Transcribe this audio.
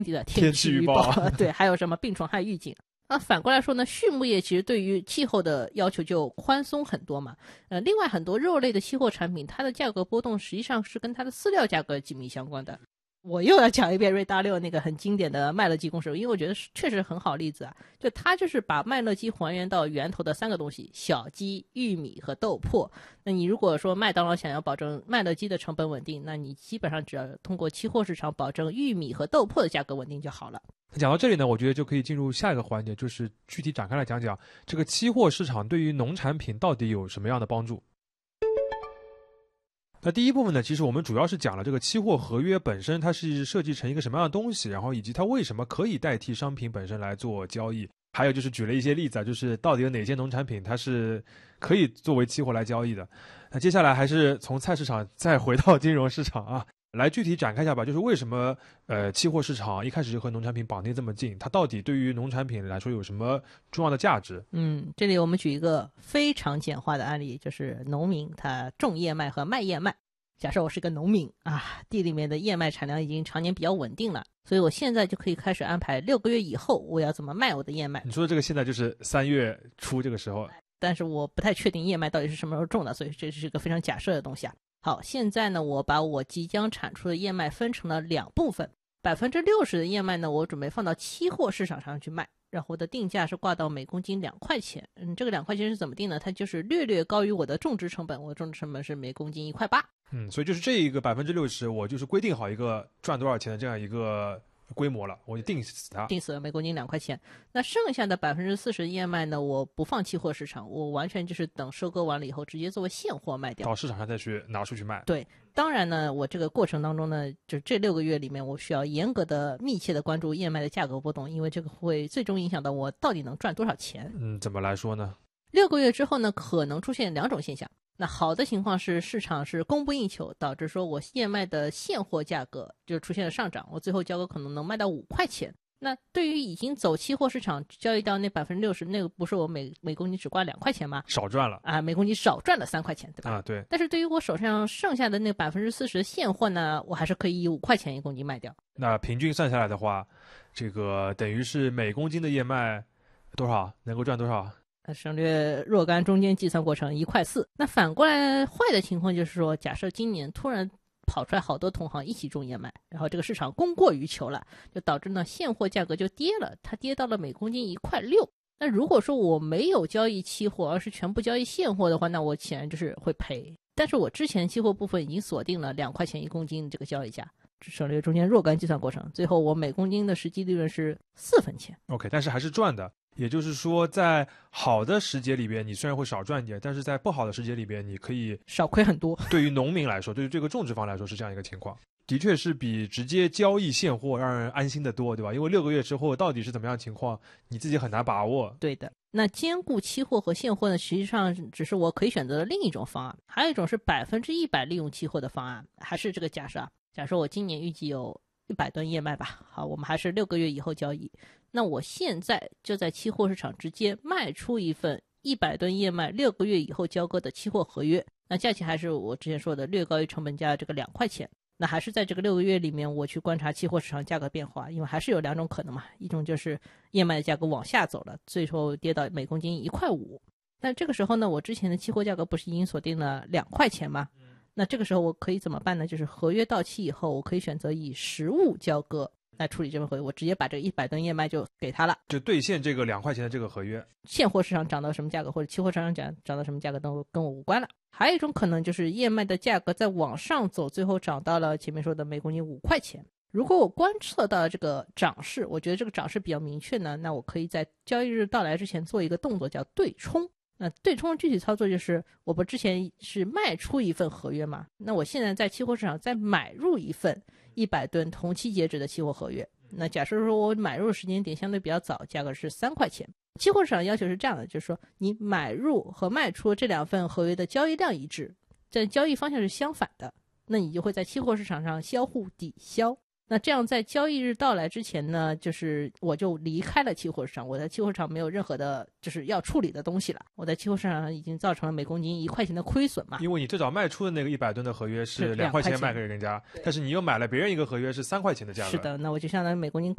天气预报对，还有什么病虫害预警。反过来说呢，畜牧业其实对于气候的要求就宽松很多嘛。另外很多肉类的期货产品，它的价格波动实际上是跟它的饲料价格紧密相关的。我又要讲一遍瑞达六那个很经典的麦乐鸡公式，因为我觉得确实很好例子啊。就它就是把麦乐鸡还原到源头的3个东西：小鸡、玉米和豆粕。那你如果说麦当劳想要保证麦乐鸡的成本稳定，那你基本上只要通过期货市场保证玉米和豆粕的价格稳定就好了。 讲到这里呢，我觉得就可以进入下一个环节，就是具体展开来讲讲这个期货市场对于农产品到底有什么样的帮助。那第一部分呢，其实我们主要是讲了这个期货合约本身它是设计成一个什么样的东西，然后以及它为什么可以代替商品本身来做交易，还有就是举了一些例子，就是到底有哪些农产品它是可以作为期货来交易的。那接下来还是从菜市场再回到金融市场啊，来具体展开一下吧，就是为什么期货市场一开始就和农产品绑定这么近，它到底对于农产品来说有什么重要的价值？ 这里我们举一个非常简化的案例，就是农民他种燕麦和卖燕麦。假设我是个农民啊，地里面的燕麦产量已经常年比较稳定了，所以我现在就可以开始安排6个月以后我要怎么卖我的燕麦。 你说的这个现在就是3月初这个时候，但是我不太确定燕麦到底是什么时候种的，所以这是一个非常假设的东西啊。好，现在呢，我把我即将产出的燕麦分成了2部分，60%的燕麦呢，我准备放到期货市场上去卖，然后我的定价是挂到每公斤2块钱。这个2块钱是怎么定呢？它就是略高于我的种植成本，我的种植成本是每公斤1.8块。 所以就是这一个60%，我就是规定好一个赚多少钱的这样一个规模了，我就定死它， 定死了每公斤2块钱。那剩下的40%的燕麦呢，我不放期货市场，我完全就是等收割完了以后直接作为现货卖掉， 到市场上再去拿出去卖。 对，当然呢，我这个过程当中呢，就这6个月里面，我需要严格的密切的关注燕麦的价格波动，因为这个会最终影响到我到底能赚多少钱。 怎么来说呢 ？6个月之后呢，可能出现2种现象。那好的情况是市场是供不应求，导致说我燕麦的现货价格就出现了上涨，我最后交割可能能卖到5块钱。那对于已经走期货市场交易到那60%，那个不是我每公斤只挂2块钱吗？ 少赚了啊，每公斤少赚了3块钱，对吧？ 啊，对。 但是对于我手上剩下的那40%的现货呢，我还是可以以5块钱1公斤卖掉。 那平均算下来的话，这个等于是每公斤的燕麦多少能够赚多少？ 省略若干中间计算过程1.4块。那反过来坏的情况就是说，假设今年突然跑出来好多同行一起种燕麦，然后这个市场供过于求了，就导致呢现货价格就跌了，它跌到了每公斤1.6块。那如果说我没有交易期货，而是全部交易现货的话，那我显然就是会赔。但是我之前期货部分已经锁定了2块钱1公斤的这个交易价，省略中间若干计算过程，最后我每公斤的实际利润是4分钱。 OK， 但是还是赚的。也就是说，在好的时节里边，你虽然会少赚一点，但是在不好的时节里边，你可以少亏很多。 对于农民来说，对于这个种植方来说是这样一个情况，的确是比直接交易现货让人安心的多，对吧？因为6个月之后到底是怎么样的情况，你自己很难把握。 对的。那兼顾期货和现货呢，实际上只是我可以选择的另一种方案，还有一种是100%利用期货的方案。还是这个假设，假设我今年预计有100吨燕麦吧，好，我们还是6个月以后交易。那我现在就在期货市场直接卖出一份100吨燕麦6个月以后交割的期货合约，那价钱还是我之前说的略高于成本价这个2块钱。那还是在这个6个月里面，我去观察期货市场价格变化，因为还是有2种可能嘛，一种就是燕麦的价格往下走了，最后跌到每公斤1.5块。那这个时候呢，我之前的期货价格不是已经锁定了2块钱吗？那这个时候我可以怎么办呢？就是合约到期以后，我可以选择以实物交割来处理这份合约，我直接把这个100吨燕麦就给他了， 就兑现这个2块钱的这个合约。 现货市场涨到什么价格，或者期货市场涨到什么价格都跟我无关了。还有一种可能就是燕麦的价格在往上走，最后涨到了前面说的每公斤5块钱。如果我观测到这个涨势，我觉得这个涨势比较明确呢，那我可以在交易日到来之前做一个动作叫对冲。那对冲的具体操作就是，我不之前是卖出一份合约嘛，那我现在在期货市场再买入一份100吨同期截止的期货合约。那假设说我买入时间点相对比较早，价格是3块钱。期货市场要求是这样的，就是说你买入和卖出这2份合约的交易量一致，但交易方向是相反的，那你就会在期货市场上相互抵消。 那这样在交易日到来之前呢，就是我就离开了期货市场，我在期货市场没有任何的就是要处理的东西了，我在期货市场上已经造成了每公斤1块钱的亏损嘛。 因为你最早卖出的那个100吨的合约是2块钱卖给人家，但是你又买了别人一个合约是3块钱的价格。 是的，那我就相当于每公斤